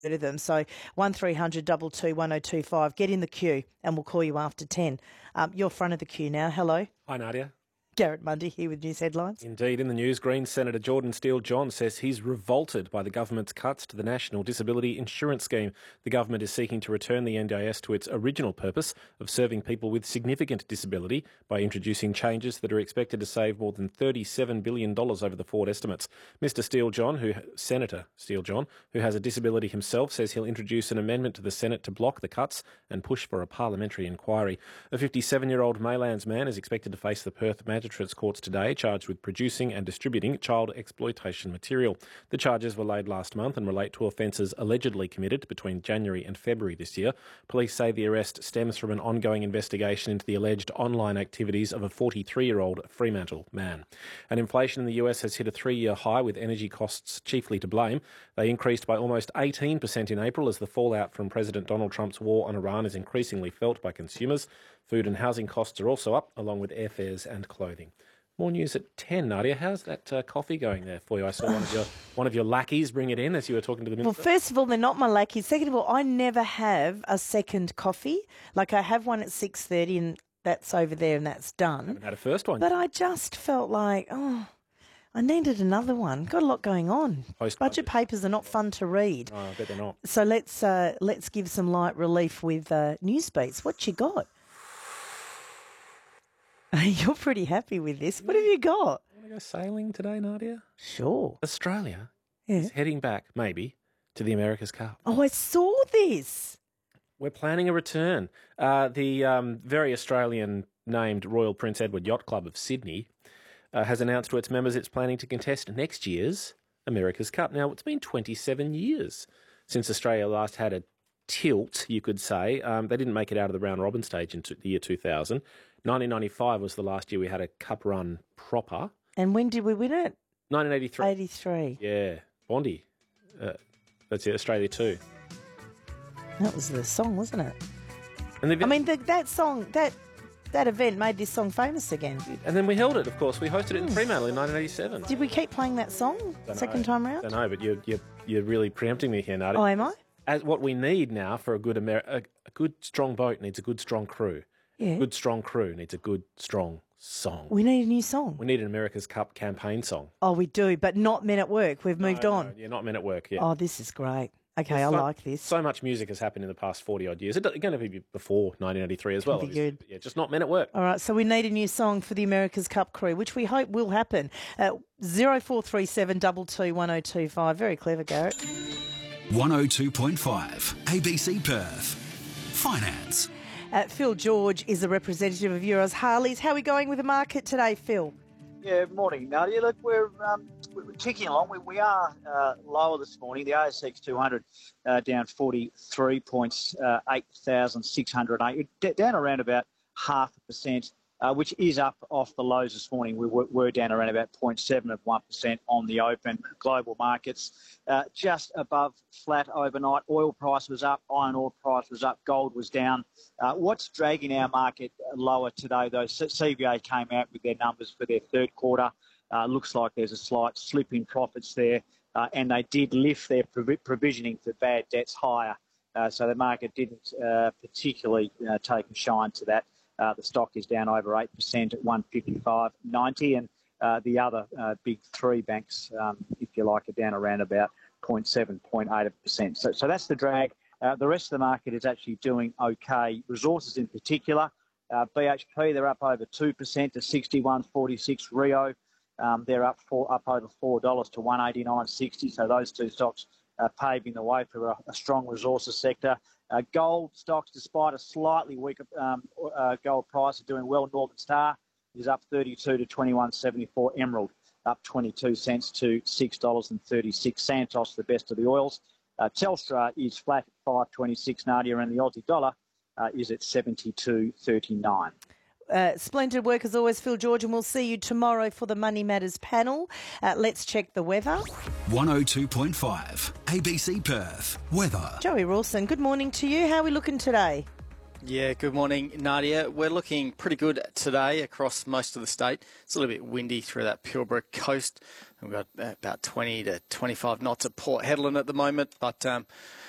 Rid of them. So 1300 22 1025. Get in the queue and we'll call you after 10. You're front of the queue now. Hello. Hi, Nadia. Garrett Mundy here with news headlines. Indeed, in the news, Greens Senator Jordan Steele-John says he's revolted by the government's cuts to the National Disability Insurance Scheme. The government is seeking to return the NDIS to its original purpose of serving people with significant disability by introducing changes that are expected to save more than $37 billion over the forward estimates. Mr Senator Steele-John, who has a disability himself, says he'll introduce an amendment to the Senate to block the cuts and push for a parliamentary inquiry. A 57-year-old Maylands man is expected to face the Perth Magistrates Courts today, charged with producing and distributing child exploitation material. The charges were laid last month and relate to offences allegedly committed between January and February this year. Police say the arrest stems from an ongoing investigation into the alleged online activities of a 43-year-old Fremantle man. And inflation in the US has hit a 3-year high, with energy costs chiefly to blame. They increased by almost 18% in April as the fallout from President Donald Trump's war on Iran is increasingly felt by consumers. Food and housing costs are also up, along with airfares and clothing. More news at 10, Nadia. How's that coffee going there for you? I saw one of your lackeys bring it in as you were talking to the minister. Well, first of all, they're not my lackeys. Second of all, I never have a second coffee. Like, I have one at 6:30 and that's over there and that's done. I haven't had a first one. But I just felt like, I needed another one. Got a lot going on. Budget papers are not fun to read. Oh, I bet they're not. So let's give some light relief with Newsbeats. What you got? You're pretty happy with this. What have you got? Want to go sailing today, Nadia? Sure. Australia is heading back, maybe, to the America's Cup. Oh, I saw this. We're planning a return. The very Australian-named Royal Prince Edward Yacht Club of Sydney has announced to its members it's planning to contest next year's America's Cup. Now, it's been 27 years since Australia last had a tilt, you could say. They didn't make it out of the round-robin stage in the year 2000. 1995 was the last year we had a cup run proper. And when did we win it? 1983. 83. Yeah, Bondi. That's it, Australia 2. That was the song, wasn't it? And that song, that event made this song famous again. And then we held it, of course. We hosted it in Fremantle in 1987. Did we keep playing that song second time round? I don't know, but you're really preempting me here, Nadia. Oh, am I? As what we need now for a good strong boat needs a good strong crew. Yeah. A good strong crew needs a good strong song. We need a new song. We need an America's Cup campaign song. Oh, we do, but not Men at Work. We've moved on. No, yeah, not Men at Work, yeah. Oh, this is great. Okay, I like this. So much music has happened in the past 40-odd years. It's going to be before 1983 as well. Be good. Yeah, just not Men at Work. All right, so we need a new song for the America's Cup crew, which we hope will happen. 0437 22 1025. Very clever, Garrett. 102.5 ABC Perth. Finance. Phil George is a representative of Euroz Harleys. How are we going with the market today, Phil? Yeah, morning, Nadia. Look, we're ticking along. We are lower this morning. The ASX 200 down 43 points, 8,608. Down around about 0.5%, which is up off the lows this morning. We were down around about 0.7 of 1% on the open. Global markets just above flat overnight. Oil price was up, iron ore price was up, gold was down. What's dragging our market lower today, though? CBA came out with their numbers for their third quarter. Looks like there's a slight slip in profits there, and they did lift their provisioning for bad debts higher. So the market didn't particularly take a shine to that. The stock is down over 8% at 155.90, and the other big three banks, if you like, are down around about 0.7, 0.8%. So that's the drag. The rest of the market is actually doing okay. Resources in particular, BHP, they're up over 2% to 61.46. Rio, they're up over $4 to 189.60. So those two stocks paving the way for a strong resources sector. Gold stocks, despite a slightly weaker gold price, are doing well. Northern Star is up 32 to 21.74. Emerald up 22 cents to $6.36. Santos, the best of the oils. Telstra is flat at 5.26, Nadia, and the Aussie dollar is at 72.39. Splendid work as always, Phil George, and we'll see you tomorrow for the Money Matters panel. Let's check the weather. 102.5 ABC Perth. Weather. Joey Rawson, good morning to you. How are we looking today? Yeah, good morning, Nadia. We're looking pretty good today across most of the state. It's a little bit windy through that Pilbara coast. We've got about 20 to 25 knots at Port Hedland at the moment, but